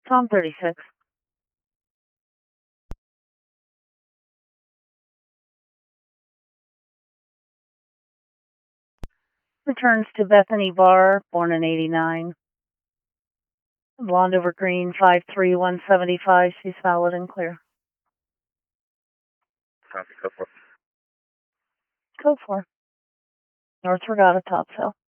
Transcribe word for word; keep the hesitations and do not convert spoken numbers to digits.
Tom thirty-six. Returns to Bethany Barr, born in eighty-nine. Blonde over green, five three, one seventy-five. She's valid and clear. Copy, go for. Code four. North Regatta, Topsail.